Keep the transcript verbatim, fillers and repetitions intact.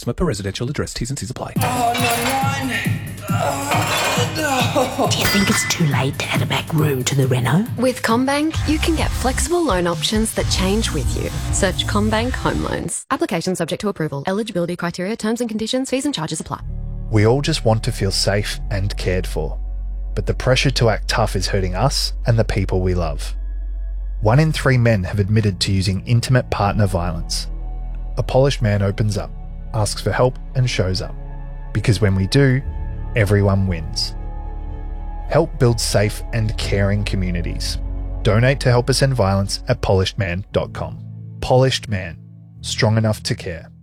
customer per residential address. T's and C's apply. Oh, ninety-nine. Oh, no. Do you think it's too late to add a back room to the reno? With CommBank, you can get flexible loan options that change with you. Search CommBank Home Loans. Application subject to approval. Eligibility criteria, terms and conditions, fees and charges apply. We all just want to feel safe and cared for, but the pressure to act tough is hurting us and the people we love. One in three men have admitted to using intimate partner violence. A polished man opens up, asks for help and shows up. Because when we do, everyone wins. Help build safe and caring communities. Donate to Help Us End Violence at polished man dot com. Polished Man. Strong enough to care.